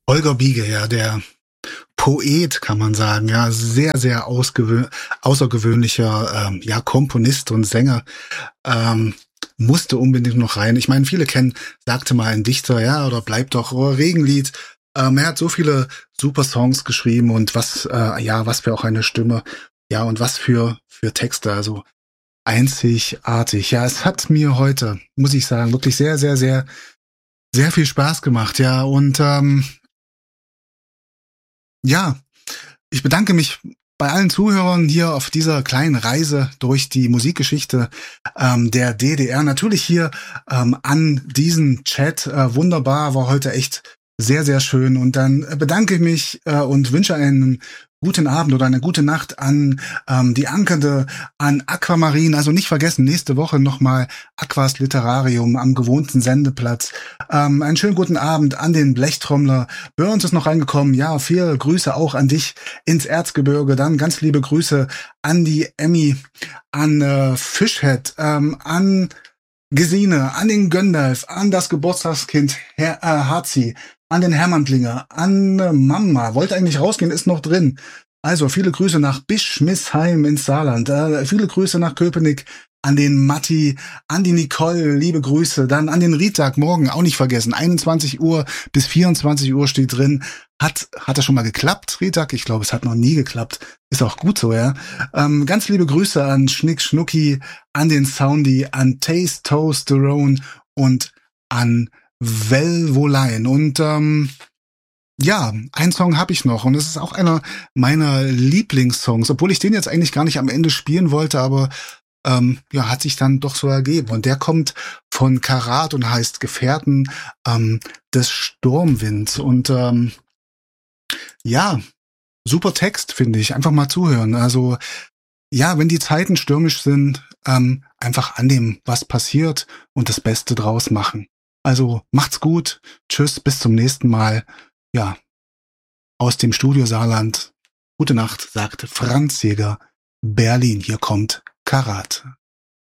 Holger Biege, ja, der Poet, kann man sagen, ja, sehr, sehr außergewöhnlicher Komponist und Sänger. Musste unbedingt noch rein. Ich meine, viele kennen, sagte mal ein Dichter, ja, oder bleibt doch, oder Regenlied. Er hat so viele super Songs geschrieben und was für auch eine Stimme. Ja, und was für Texte, also einzigartig. Ja, es hat mir heute, muss ich sagen, wirklich sehr, sehr, sehr, sehr viel Spaß gemacht, ja, und ich bedanke mich bei allen Zuhörern hier auf dieser kleinen Reise durch die Musikgeschichte der DDR. Natürlich hier an diesen Chat. Wunderbar, war heute echt sehr, sehr schön. Und dann bedanke ich mich und wünsche einen guten Abend oder eine gute Nacht an die Ankernde, an Aquamarin. Also nicht vergessen, nächste Woche nochmal Aquas Literarium am gewohnten Sendeplatz. Einen schönen guten Abend an den Blechtrommler. Burns ist noch reingekommen. Ja, viele Grüße auch an dich ins Erzgebirge. Dann ganz liebe Grüße an die Emmy, an Fishhead, an Gesine, an den Göndalf, an das Geburtstagskind Harzi, an den Hermanntlinger, an Mama. Wollte eigentlich rausgehen, ist noch drin. Also viele Grüße nach Bischmisheim ins Saarland. Viele Grüße nach Köpenick, an den Matti, an die Nicole, liebe Grüße. Dann an den Rietag morgen, auch nicht vergessen. 21 Uhr bis 24 Uhr steht drin. Hat das schon mal geklappt, Rietag? Ich glaube, es hat noch nie geklappt. Ist auch gut so, ja. Ganz liebe Grüße an Schnick Schnucki, an den Soundy, an Taste Toasterone und an Velvolein. Und einen Song habe ich noch und es ist auch einer meiner Lieblingssongs, obwohl ich den jetzt eigentlich gar nicht am Ende spielen wollte, aber hat sich dann doch so ergeben. Und der kommt von Karat und heißt Gefährten des Sturmwinds. Und super Text, finde ich. Einfach mal zuhören. Also ja, wenn die Zeiten stürmisch sind, einfach annehmen, was passiert und das Beste draus machen. Also macht's gut. Tschüss, bis zum nächsten Mal. Ja, aus dem Studio Saarland. Gute Nacht, sagt Franz Jäger. Berlin, hier kommt Karat.